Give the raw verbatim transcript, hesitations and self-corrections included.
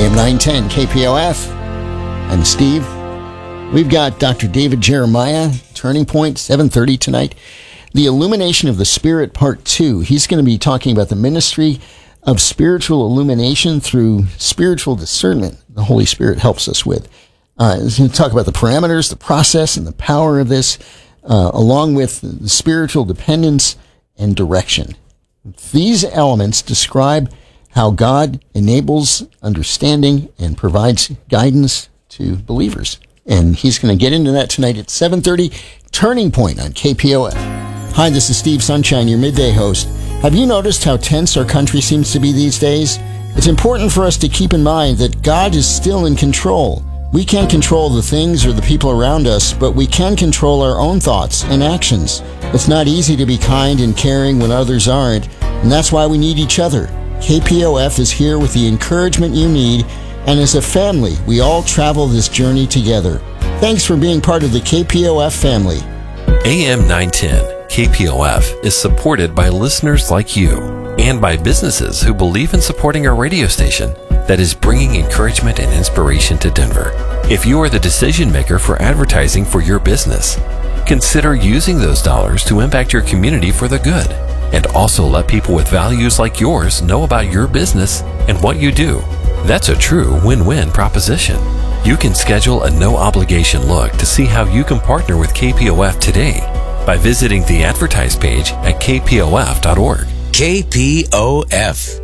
M nine ten K P O F. I'm Steve. We've got Doctor David Jeremiah, Turning Point, seven thirty tonight. The Illumination of the Spirit, Part two. He's going to be talking about the ministry of spiritual illumination through spiritual discernment the Holy Spirit helps us with. Uh, he's going to talk about the parameters, the process, and the power of this, uh, along with the spiritual dependence and direction. These elements describe how God enables understanding and provides guidance to believers. And he's going to get into that tonight at seven thirty, Turning Point on K P O F. Hi, this is Steve Sunshine, your midday host. Have you noticed how tense our country seems to be these days? It's important for us to keep in mind that God is still in control. We can't control the things or the people around us, but we can control our own thoughts and actions. It's not easy to be kind and caring when others aren't, and that's why we need each other. K P O F is here with the encouragement you need, and as a family, we all travel this journey together. Thanks for being part of the K P O F family. A M nine ten K P O F is supported by listeners like you and by businesses who believe in supporting our radio station that is bringing encouragement and inspiration to Denver. If you are the decision maker for advertising for your business, consider using those dollars to impact your community for the good, and also let people with values like yours know about your business and what you do. That's a true win-win proposition. You can schedule a no-obligation look to see how you can partner with K P O F today by visiting the advertise page at k p o f dot org. K P O F.